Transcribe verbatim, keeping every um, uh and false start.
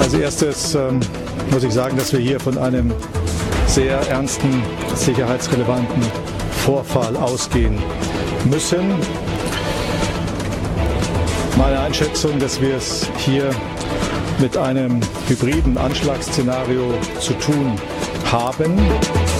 Als erstes ähm, muss ich sagen, dass wir hier von einem sehr ernsten, sicherheitsrelevanten Vorfall ausgehen müssen. Meine Einschätzung, dass wir es hier mit einem hybriden Anschlagsszenario zu tun haben.